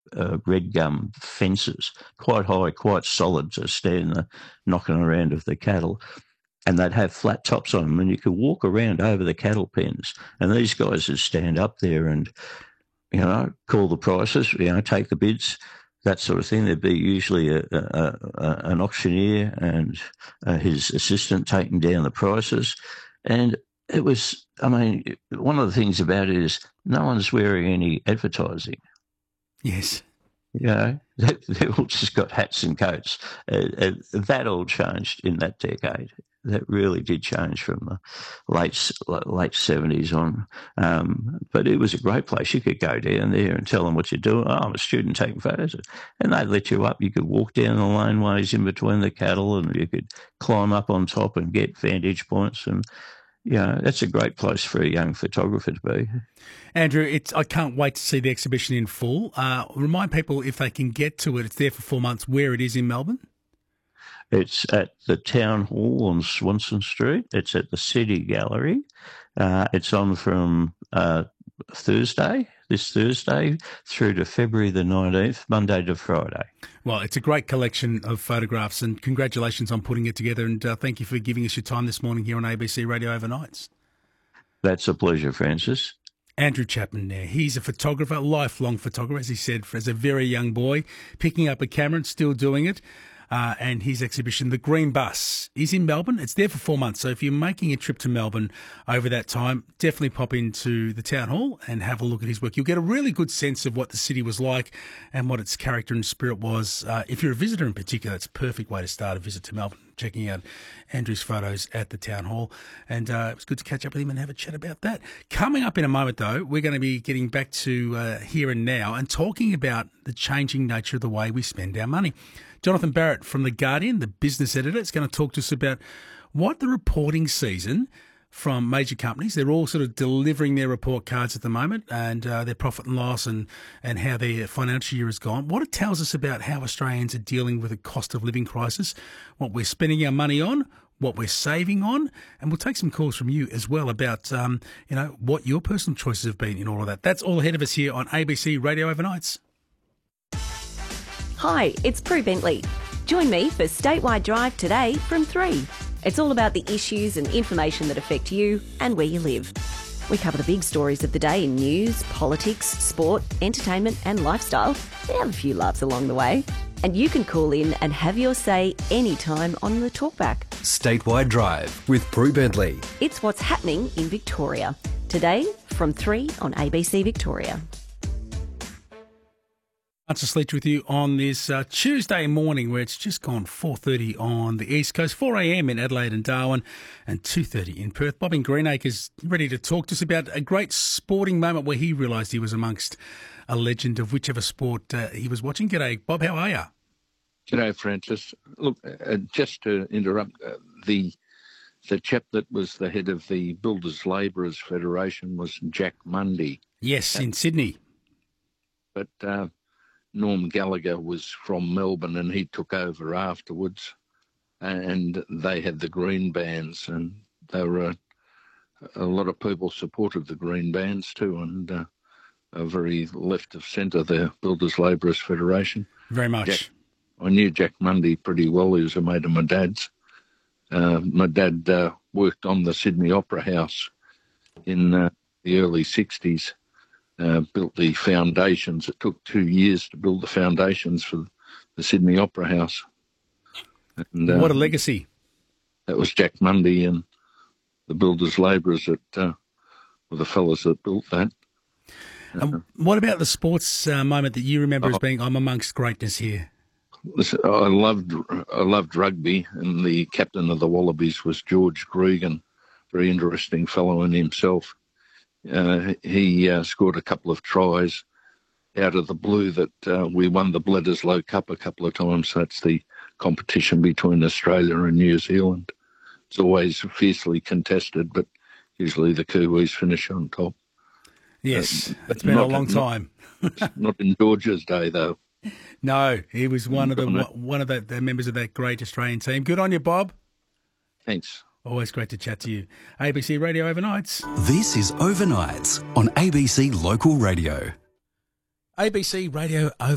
red gum fences, quite high, quite solid to stand the knocking around of the cattle. And they'd have flat tops on them, and you could walk around over the cattle pens. And these guys would stand up there and, call the prices, take the bids, that sort of thing. There'd be usually an auctioneer and his assistant taking down the prices. And it was, one of the things about it is no one's wearing any advertising. Yes. They all just got hats and coats. That all changed in that decade. That really did change from the late 70s on. But it was a great place. You could go down there and tell them what you're doing. Oh, I'm a student taking photos. And they'd let you up. You could walk down the laneways in between the cattle, and you could climb up on top and get vantage points. And, that's a great place for a young photographer to be. Andrew, I can't wait to see the exhibition in full. Remind people, if they can get to it, it's there for 4 months, where it is in Melbourne. It's at the Town Hall on Swanston Street. It's at the City Gallery. It's on from this Thursday, through to February the 19th, Monday to Friday. Well, it's a great collection of photographs, and congratulations on putting it together, and thank you for giving us your time this morning here on ABC Radio Overnights. That's a pleasure, Francis. Andrew Chapman there. He's a photographer, lifelong photographer, as he said, as a very young boy, picking up a camera and still doing it. And his exhibition, The Green Bus, is in Melbourne. It's there for 4 months. So if you're making a trip to Melbourne over that time, definitely pop into the Town Hall and have a look at his work. You'll get a really good sense of what the city was like and what its character and spirit was. If you're a visitor in particular, it's a perfect way to start a visit to Melbourne, checking out Andrew's photos at the Town Hall. And it was good to catch up with him and have a chat about that. Coming up in a moment, though, we're going to be getting back to here and now and talking about the changing nature of the way we spend our money. Jonathan Barrett from The Guardian, the business editor, is going to talk to us about what the reporting season from major companies, they're all sort of delivering their report cards at the moment, and their profit and loss and how their financial year has gone. What it tells us about how Australians are dealing with a cost of living crisis, what we're spending our money on, what we're saving on, and we'll take some calls from you as well about, what your personal choices have been in all of that. That's all ahead of us here on ABC Radio Overnights. Hi, it's Prue Bentley. Join me for Statewide Drive today from 3. It's all about the issues and information that affect you and where you live. We cover the big stories of the day in news, politics, sport, entertainment and lifestyle. We have a few laughs along the way. And you can call in and have your say anytime on the talkback. Statewide Drive with Prue Bentley. It's what's happening in Victoria. Today from 3 on ABC Victoria. To sleep with you on this Tuesday morning, where it's just gone 4:30 on the East Coast, 4 a.m. in Adelaide and Darwin, and 2:30 in Perth. Bob in Greenacre's ready to talk to us about a great sporting moment where he realised he was amongst a legend of whichever sport he was watching. G'day, Bob. How are you? G'day, Francis. Look, just to interrupt, the chap that was the head of the Builders Labourers Federation was Jack Mundy. Yes, in Sydney. But Norm Gallagher was from Melbourne, and he took over afterwards, and they had the green bands, and they were a lot of people supported the green bands too, and a very left of centre, the Builders Labourers Federation. Very much. I knew Jack Mundy pretty well. He was a mate of my dad's. My dad worked on the Sydney Opera House in the early 60s. Built the foundations. It took 2 years to build the foundations for the Sydney Opera House. And, what a legacy. That was Jack Mundy and the Builders Labourers that were the fellas that built that. What about the sports moment that you remember as being, I'm amongst greatness here? Listen, I loved rugby, and the captain of the Wallabies was George Gregan, very interesting fellow in himself. He scored a couple of tries out of the blue that we won the Bledisloe Cup a couple of times. That's the competition between Australia and New Zealand. It's always fiercely contested, but usually the Kiwis finish on top. Yes, it's been a long time. Not in George's day, though. No, he was one of the members of that great Australian team. Good on you, Bob. Thanks. Always great to chat to you. ABC Radio Overnights. This is Overnights on ABC Local Radio. ABC Radio